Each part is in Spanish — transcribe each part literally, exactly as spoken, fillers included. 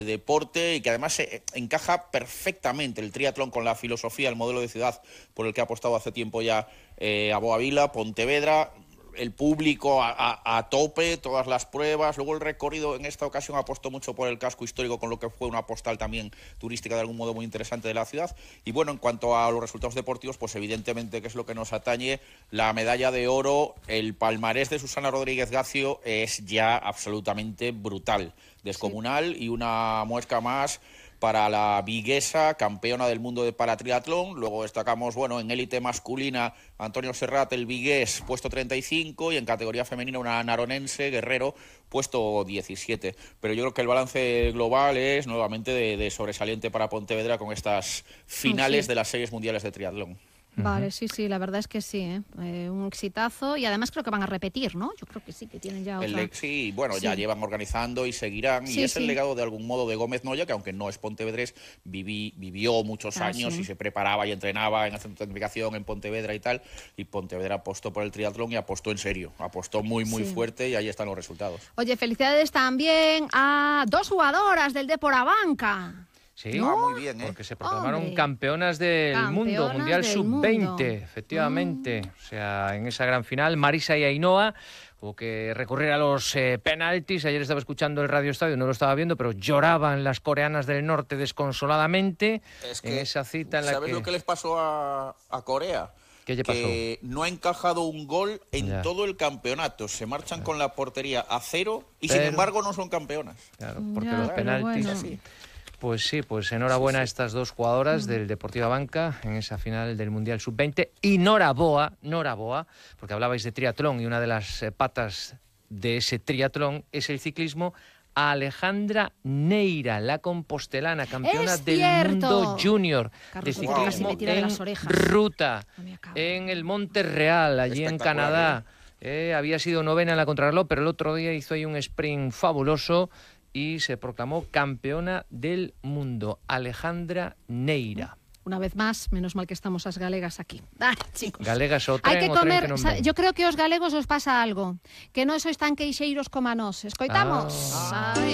deporte y que además se encaja perfectamente el triatlón con la filosofía, el modelo de ciudad por el que ha apostado hace tiempo ya eh, a Boavila, Pontevedra. El público a, a, a tope, todas las pruebas. Luego el recorrido en esta ocasión apostó mucho por el casco histórico, con lo que fue una postal también turística de algún modo muy interesante de la ciudad. Y bueno, en cuanto a los resultados deportivos, pues evidentemente que es lo que nos atañe, la medalla de oro, el palmarés de Susana Rodríguez Gacio es ya absolutamente brutal, descomunal, sí. Y una muesca más para la viguesa, campeona del mundo de paratriatlón. Luego destacamos, bueno, en élite masculina, Antonio Serrat, el vigués, puesto treinta y cinco, y en categoría femenina una naronense, Guerrero, puesto diecisiete. Pero yo creo que el balance global es nuevamente de, de sobresaliente para Pontevedra con estas finales sí. de las series mundiales de triatlón. Vale, sí, sí, la verdad es que sí, ¿eh? Eh, un exitazo, y además creo que van a repetir, ¿no? Yo creo que sí, que tienen ya otra... El, sí, bueno, sí. ya llevan organizando y seguirán, sí, y es sí. el legado de algún modo de Gómez Noya, que aunque no es pontevedrés, viví, vivió muchos ah, años sí. y se preparaba y entrenaba en centro de tecnificación en Pontevedra y tal, y Pontevedra apostó por el triatlón y apostó en serio, apostó muy, muy sí. fuerte, y ahí están los resultados. Oye, felicidades también a dos jugadoras del Depor Abanca. Sí, ¿no? ah, muy bien, ¿eh? Porque se proclamaron Hombre. campeonas del campeonas mundo, Mundial sub veinte, efectivamente. Mm. O sea, en esa gran final, Marisa y Ainhoa hubo que recurrir a los eh, penaltis. Ayer estaba escuchando el Radio Estadio, no lo estaba viendo, pero lloraban las coreanas del norte desconsoladamente es que, en esa cita en la ¿sabes que... lo que les pasó a, a Corea? ¿Qué le pasó? Que no ha encajado un gol en ya. todo el campeonato. Se marchan ya. con la portería a cero y pero... sin embargo no son campeonas. Claro, porque ya, los penaltis... Bueno. Sí. Pues sí, pues enhorabuena sí, sí. a estas dos jugadoras del Deportivo Abanca en esa final del Mundial sub veinte. Y Noraboa, Noraboa, porque hablabais de triatlón y una de las patas de ese triatlón es el ciclismo, a Alejandra Neira, la compostelana, campeona es del cierto. mundo junior Carlos, de ciclismo wow. de en las orejas. ruta, en el Monte Real, allí en Canadá. Eh, había sido novena en la contrarreloj, pero el otro día hizo ahí un sprint fabuloso y se proclamó campeona del mundo, Alejandra Neira. Una vez más, menos mal que estamos as galegas aquí. Ah, chicos. Galegas o tren, Hai que o tren comer, que non sa, ven. yo creo que os galegos os pasa algo, que non sois tan queixeiros como a nós. Escoitamos? Ah. A ver.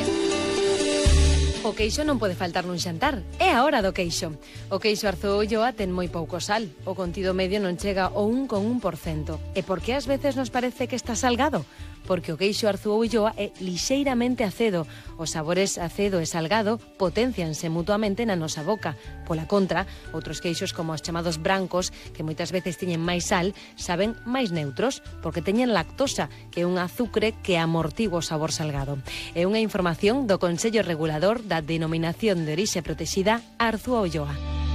O queixo non pode faltar nun xantar. É a hora do queixo. O queixo Arzúa Ulloa ten moi pouco sal. O contido medio non chega ao un coma un por cento. E por que ás veces nos parece que está salgado? Porque o queixo Arzúa Ulloa é lixeiramente acedo. Os sabores acedo e salgado potencianse mutuamente na nosa boca. Pola contra, outros queixos como os chamados brancos, que moitas veces teñen máis sal, saben máis neutros, porque teñen lactosa, que é un azucre que amortigua o sabor salgado. É unha información do Consello Regulador da Denominación de Orixe Protexida Arzúa Ulloa.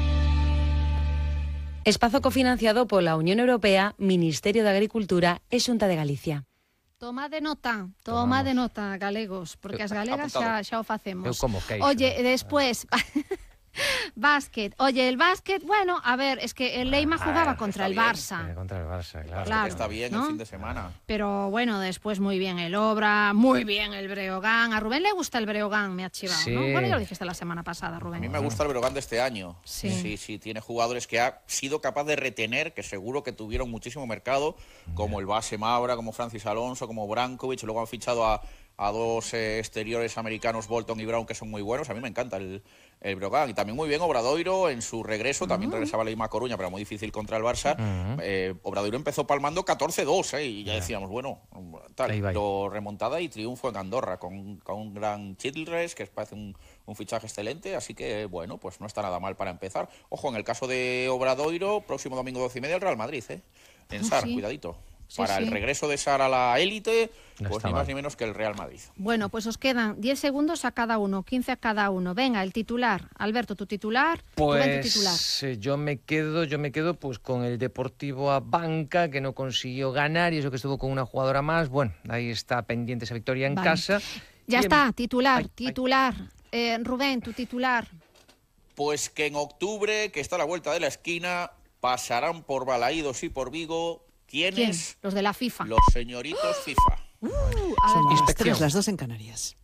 Espazo cofinanciado pola Unión Europea, Ministerio de Agricultura e Xunta de Galicia. Toma de nota, toma Tomamos. de nota, galegos, porque as galegas xa, xa o facemos. Eu como queixo. Oye, después... Básquet. Oye, el básquet, bueno, a ver, es que el Leima jugaba contra el Barça. Eh, contra el Barça, claro. Claro, está bien, ¿no? El fin de semana. Pero bueno, después muy bien el Obra, muy bien el Breogán. A Rubén le gusta el Breogán, me ha chivado, sí. ¿no? Bueno, ya lo dijiste la semana pasada, Rubén. A mí me gusta el Breogán de este año. Sí. Sí, sí, tiene jugadores que ha sido capaz de retener, que seguro que tuvieron muchísimo mercado, como el base Mabra, como Francis Alonso, como Brankovic. Luego han fichado a, a dos eh, exteriores americanos, Bolton y Brown, que son muy buenos. A mí me encanta el, el Breogán. Y también muy bien Obradoiro en su regreso. También uh-huh. regresaba Leima Coruña, pero muy difícil contra el Barça. Uh-huh. eh, Obradoiro empezó palmando catorce dos, ¿eh? Y ya decíamos, bueno, tal, lo remontada y triunfo en Andorra con, con un gran Childress, que parece un, un fichaje excelente. Así que, bueno, pues no está nada mal para empezar. Ojo, en el caso de Obradoiro, próximo domingo doce y media, el Real Madrid, ¿eh? En Sar, sí. cuidadito. Sí, para sí. el regreso de Sar a la élite, no pues ni mal. más ni menos que el Real Madrid. Bueno, pues os quedan diez segundos a cada uno, quince a cada uno. Venga, el titular. Alberto, tu titular. Pues tu titular. Eh, yo me quedo, yo me quedo pues con el Deportivo Abanca, que no consiguió ganar y eso que estuvo con una jugadora más. Bueno, ahí está pendiente esa victoria en vale. casa. Ya y está, en... titular, ay, titular. Ay. Eh, Rubén, tu titular. Pues que en octubre, que está a la vuelta de la esquina, pasarán por Balaídos y por Vigo. ¿Quiénes? ¿Quién? Los de la FIFA. Los señoritos FIFA. Uh, Son las tres, las dos en Canarias.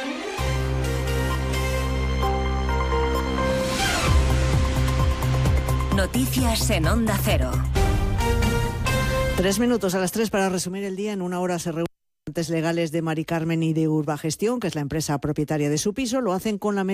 Noticias en Onda Cero. Tres minutos a las tres para resumir el día. En una hora se reúne representantes legales de Mari Carmen y de Urbagestión, que es la empresa propietaria de su piso, lo hacen con la